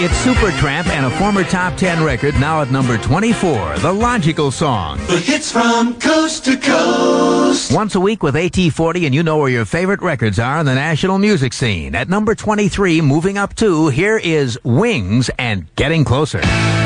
It's Supertramp and a former top 10 record now at number 24, The Logical Song. The hits from coast to coast. Once a week with AT40, and you know where your favorite records are in the national music scene. At number 23, moving up 2, here is Wings and Getting Closer.